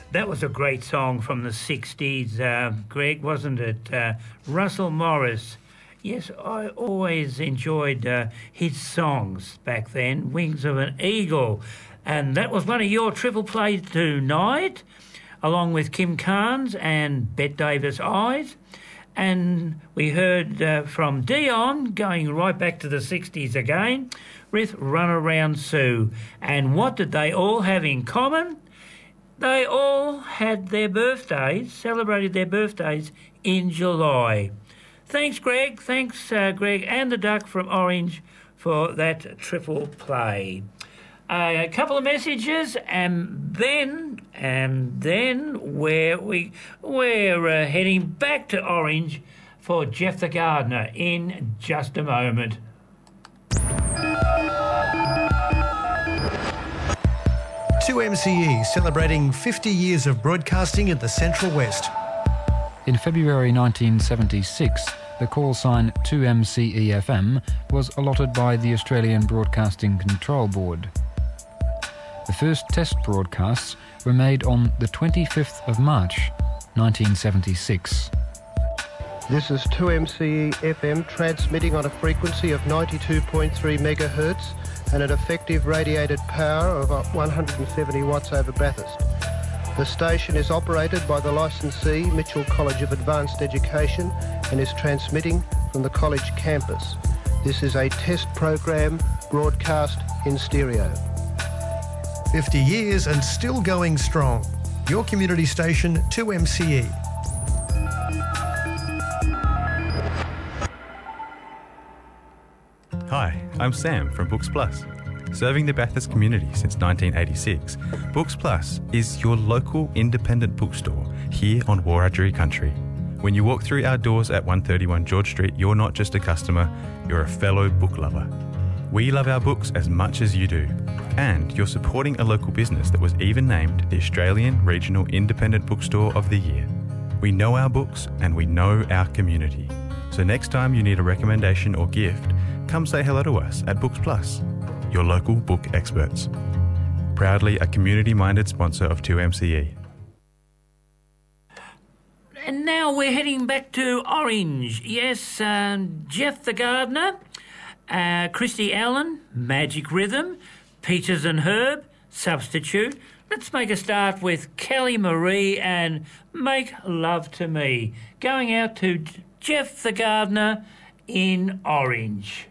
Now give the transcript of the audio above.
That was a great song from the 60s, Greg, wasn't it? Russell Morris. Yes, I always enjoyed his songs back then, Wings of an Eagle. And that was one of your triple plays tonight, along with Kim Carnes and Bette Davis Eyes. And we heard from Dion, going right back to the 60s again, with Runaround Sue. And what did they all have in common? They all had their birthdays, celebrated their birthdays in July. Thanks, Greg. Thanks, Greg and the Duck from Orange for that triple play. A couple of messages, and then we're heading back to Orange for Jeff the Gardener in just a moment. 2MCE celebrating 50 years of broadcasting in the Central West. In February 1976, the call sign 2MCE-FM was allotted by the Australian Broadcasting Control Board. The first test broadcasts were made on the 25th of March, 1976. This is 2MCE-FM transmitting on a frequency of 92.3 megahertz and an effective radiated power of 170 watts over Bathurst. The station is operated by the licensee Mitchell College of Advanced Education and is transmitting from the college campus. This is a test program broadcast in stereo. 50 years and still going strong. Your community station, 2MCE. Hi, I'm Sam from Books Plus. Serving the Bathurst community since 1986, Books Plus is your local independent bookstore here on Wiradjuri country. When you walk through our doors at 131 George Street, you're not just a customer, you're a fellow book lover. We love our books as much as you do, and you're supporting a local business that was even named the Australian Regional Independent Bookstore of the Year. We know our books and we know our community. So next time you need a recommendation or gift, come say hello to us at Books Plus, your local book experts. Proudly a community-minded sponsor of 2MCE. And now we're heading back to Orange. Yes, Jeff the Gardener, Christy Allen, Magic Rhythm, Peters and Herb, Substitute. Let's make a start with Kelly Marie and Make Love to Me. Going out to Jeff the Gardener in Orange.